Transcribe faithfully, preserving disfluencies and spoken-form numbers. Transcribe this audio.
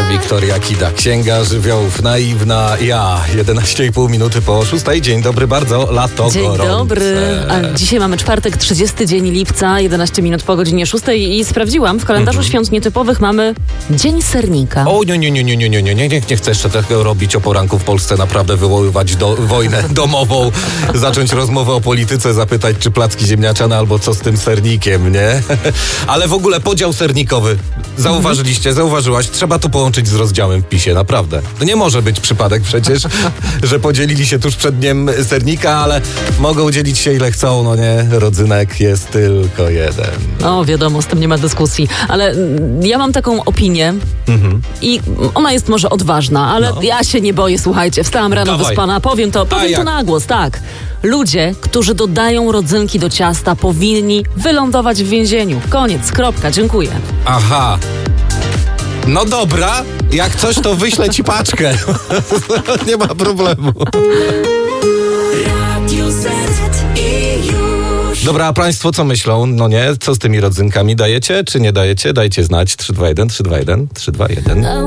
Wiktoria Kida, Księga Żywiołów, naiwna ja. jedenaście i pół minuty po szóstej. Dzień dobry bardzo, lato Dzień gorące. dobry. A dzisiaj mamy czwartek, trzydziesty dzień lipca, jedenaście minut po godzinie szóstej i sprawdziłam, w kalendarzu Mhm. świąt nietypowych mamy Dzień Sernika. O nie, nie, nie, nie, nie, nie, nie, nie, nie, nie chcę jeszcze tego robić o poranku w Polsce, naprawdę wywoływać do, wojnę domową, zacząć rozmowę o polityce, zapytać, czy placki ziemniaczane albo co z tym sernikiem, nie? Ale w ogóle podział sernikowy. Zauważyliście, zauważyłaś, trzeba to połączyć z rozdziałem w PiSie, naprawdę. To nie może być przypadek przecież, że podzielili się tuż przed dniem sernika, ale mogą dzielić się ile chcą, no nie? Rodzynek jest tylko jeden. O, wiadomo, z tym nie ma dyskusji, ale mm, ja mam taką opinię Mhm. i ona jest może odważna, ale No. ja się nie boję, słuchajcie, wstałam rano Dawaj. wyspana, powiem to, powiem to jak? na głos, tak. Ludzie, którzy dodają rodzynki do ciasta, powinni wylądować w więzieniu. Koniec, kropka, dziękuję. Aha. No dobra, jak coś, to wyślę ci paczkę. Nie ma problemu. Dobra, a państwo co myślą? No nie, co z tymi rodzynkami? Dajecie czy nie dajecie? Dajcie znać. trzy dwa jeden, trzy dwa jeden, trzy dwa jeden.